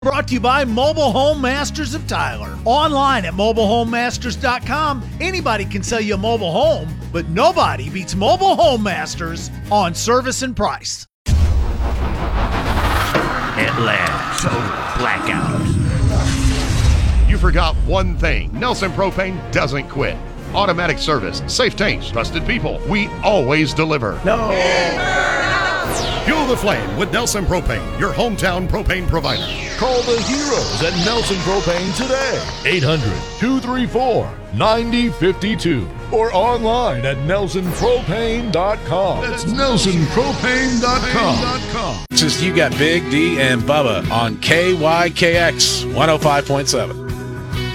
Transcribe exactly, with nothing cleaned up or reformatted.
Brought to you by Mobile Home Masters of Tyler. Online at mobile home masters dot com, anybody can sell you a mobile home, but nobody beats Mobile Home Masters on service and price. At last, blackout. You forgot one thing. Nelson Propane doesn't quit. Automatic service, safe tanks, trusted people. We always deliver. No. Fuel the flame with Nelson Propane, your hometown propane provider. Call the heroes at Nelson Propane today. eight hundred, two three four, nine zero five two or online at nelson propane dot com. That's nelson propane dot com. Just you got Big D and Bubba on K Y K X one oh five point seven.